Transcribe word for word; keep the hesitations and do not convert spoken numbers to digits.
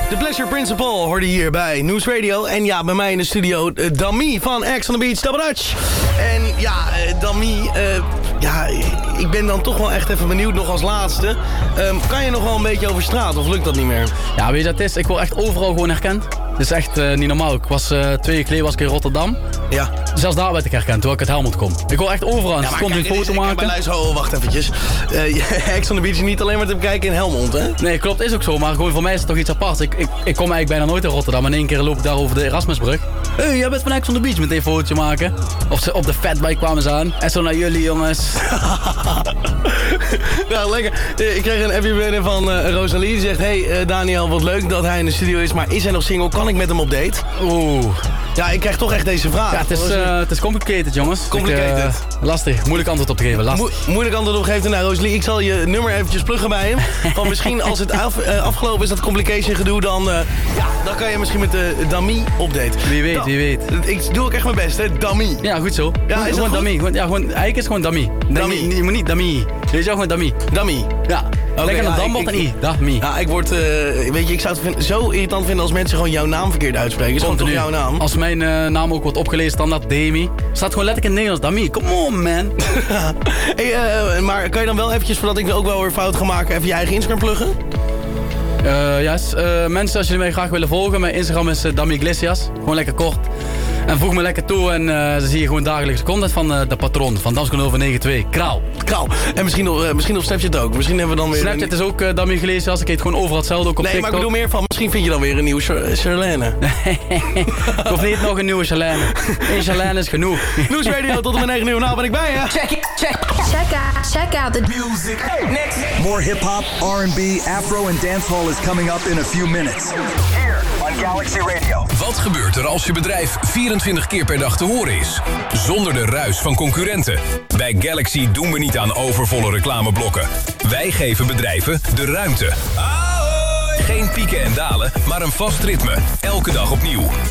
The Pleasure Principle hoorde hier bij News Radio. En ja, bij mij in de studio uh, Dami van X on the Beach, Double Dutch. En ja, uh, Dami, uh, ja, ik ben dan toch wel echt even benieuwd nog als laatste. Um, kan je nog wel een beetje over straat of lukt dat niet meer? Ja, weet je dat is? Ik word echt overal gewoon herkend. Het is echt uh, niet normaal. Ik was uh, twee jaar geleden was ik in Rotterdam. Ja. Zelfs daar werd ik herkend, toen ik uit Helmond kom. Ik wil echt overal. Ja, dus kon een foto ik, maken. Ik luister, oh, wacht eventjes. Uh, X on the Beach is niet alleen maar te bekijken in Helmond, hè? Nee, klopt, is ook zo. Maar gewoon voor mij is het toch iets apart. Ik, ik, ik kom eigenlijk bijna nooit in Rotterdam. En in één keer loop ik daar over de Erasmusbrug. Hé, hey, jij bent van X on the Beach. Meteen een fotootje maken. Of ze op de fatbike kwamen ze aan. En zo naar jullie, jongens. Nou, lekker. Ik kreeg een appje binnen van uh, Rosalie. Die zegt, hey uh, Daniel, wat leuk dat hij in de studio is. Maar is hij nog single? Kan ik met hem op date? Oeh. Ja, ik krijg toch echt deze vraag. Ja, het is, uh, het is complicated, jongens. Complicated. Ik, uh, lastig. Moeilijk antwoord op te geven. Lastig. Mo moeilijk antwoord op te geven. Nou, Rosalie, ik zal je nummer eventjes pluggen bij hem. Van misschien als het af, uh, afgelopen is, dat complication gedoe, dan, uh, ja, dan kan je misschien met de uh, Dami op date. Wie weet, da wie weet. Ik doe ook echt mijn best, hè. Dami. Ja, goed zo. Ja, gewoon is gewoon goed? Dami. Gewoon, ja, gewoon, eigenlijk is het gewoon Dami. Dami. Nee, je moet niet Dami. Weet je wel, gewoon Dami. Dami. Ja. Okay, Lekker een ja, dambord ik, en i. Dami. Ja, ik word, uh, weet je, ik zou het vind, zo irritant vinden als mensen gewoon jouw naam verkeerd uitspreken. Is gewoon toch jouw naam? Als mijn uh, naam ook wordt opgelezen, standaard Demi. Staat gewoon letterlijk in Nederlands. Dami, come on, man. Hey, uh, maar kan je dan wel eventjes, voordat ik ook wel weer fout ga maken, even je eigen Instagram pluggen? Uh, yes. uh, mensen, als jullie mij graag willen volgen, mijn Instagram is uh, Dami Iglesias. Gewoon lekker kort. En voeg me lekker toe en uh, dan zie je gewoon dagelijks content van uh, de patroon van Danskonul negen twee. Kraal. Kraal. En misschien nog, uh, misschien op Snapchat ook. Misschien hebben we dan weer... Snapchat een... is ook uh, Dami Iglesias. Ik heet gewoon overal hetzelfde, ook op nee, TikTok. maar ik bedoel meer van, misschien vind je dan weer een nieuwe Char Charlene. Ik hoef niet nog een nieuwe Charlene. Eén Charlene is genoeg. News Radio tot en met negen uur. Nou ben ik bij je. Check it, check. Check out, check out the music. Next. More hip-hop, R and B, afro and dancehall is coming up in a few minutes. Here on Galaxy Radio. Wat gebeurt er als je bedrijf vierentwintig keer per dag te horen is? Zonder de ruis van concurrenten. Bij Galaxy doen we niet aan overvolle reclameblokken. Wij geven bedrijven de ruimte. Geen pieken en dalen, maar een vast ritme. Elke dag opnieuw.